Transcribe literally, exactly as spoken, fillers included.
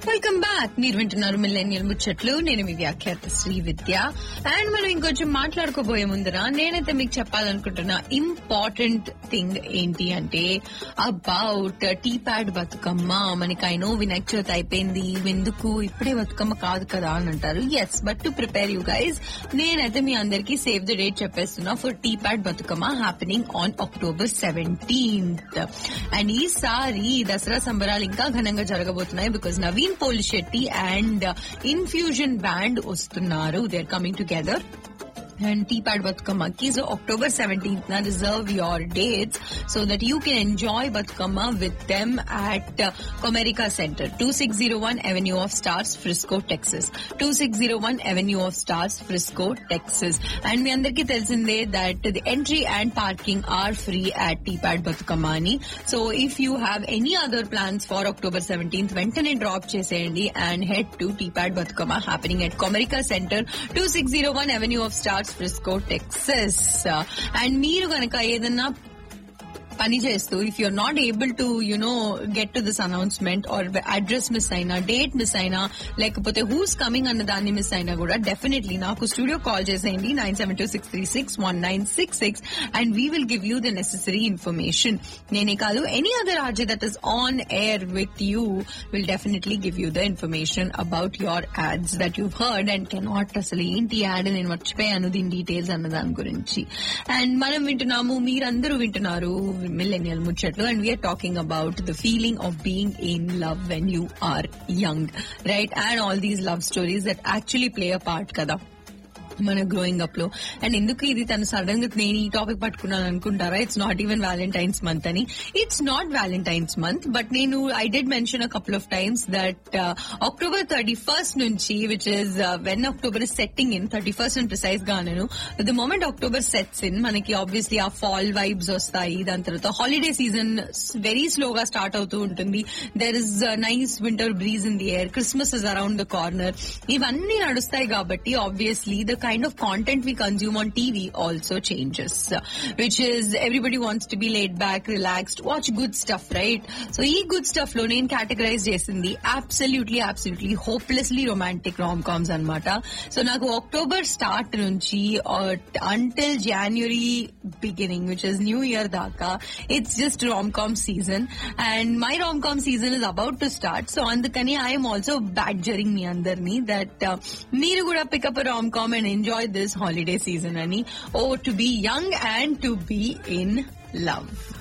Welcome back. మీరు వింటున్నారు మిల్లెనియల్ ముచ్చట్లు. నేను మీ వ్యాఖ్యాత శ్రీ విద్య. అండ్ మనం ఇంకొంచెం మాట్లాడుకోబోయే ముందర నేనైతే మీకు చెప్పాలనుకుంటున్న ఇంపార్టెంట్ థింగ్ ఏంటి అంటే అబౌట్ టీ ప్యాడ్ బతుకమ్మ. మనకి ఐ నో వినాయక చవితి అయిపోయింది, ఎందుకు ఇప్పుడే బతుకమ్మ కాదు కదా అని అంటారు. Yes, but to prepare you guys నేనైతే మీ అందరికి save the date చెప్పేస్తున్నా for tea pad Bathukamma happening on October seventeenth. And ఈసారి దసరా సంబరాలు ఇంకా ఘనంగా జరగబోతున్నాయి because Naveen Polisetty and infusion band వస్తున్నారు. They are coming together. And Teapad Batukama so October seventeenth na reserve your dates so that you can enjoy Batukama with them at uh, Comerica Center, twenty-six oh one Avenue of Stars, Frisco, Texas. twenty-six oh one Avenue of Stars, Frisco, Texas. And me andarki telisinde that the entry and parking are free at Teapad Batukama ani. So if you have any other plans for October seventeenth, ventane drop cheseyandi and head to Teapad Batukama happening at Comerica Center, twenty-six oh one Avenue of Stars, Frisco, Texas. And మీరు కనుక ఏదన్నా పని చేస్తూ if you're not able to you know get to this announcement are address miss అయినా, date miss అయినా, లేకపోతే who's coming అన్న దాన్ని మిస్ అయినా కూడా డెఫినెట్లీ నాకు స్టూడియో కాల్ చేసేయండి nine seven two six three six one nine six six and we will give you the necessary information. నేనే కాదు, any other RJ that is on air with you will definitely give you the information about your ads that you heard and cannot. అసలు ఏంటి add నేను మర్చిపోయాను దీని details అన్న దాని గురించి. అండ్ మనం వింటున్నాము, మీరందరూ వింటున్నారు Millennial Muchatlu, and we are talking about the feeling of being in love when you are young, right? And all these love stories that actually play a part kada మన growing up లో. And ఎందుకు ఇది తను sudden గా నేను ఈ topic పట్టుకున్నాను అనుకుంటారా? It's not even Valentine's month అని. It's not Valentine's month, but నేను I did mention a couple of times that October thirty first నుంచి, which is when October setting in, thirty first అని precise గా నేను the moment October sets in మనకి obviously ఆ fall vibes వస్తాయి. దాని తర్వాత హాలిడే సీజన్ వెరీ స్లోగా స్టార్ట్ అవుతూ ఉంటుంది. There is nice winter breeze in the air, Christmas is around the corner, ఇవన్నీ నడుస్తాయి కాబట్టి obviously the kind of content we consume on T V also changes, which is everybody wants to be laid back, relaxed, watch good stuff, right? So ee good stuff lo nen categorize chesindi absolutely absolutely hopelessly romantic rom-coms anamata. So naku October start nunchi uh, until January beginning, which is New Year daka, it's just rom-com season, and my rom-com season is about to start. So andukani I am also badgering me andarni that uh, meeru kuda pick up a rom-com and enjoy this holiday season ani. Oh, to be young and to be in love.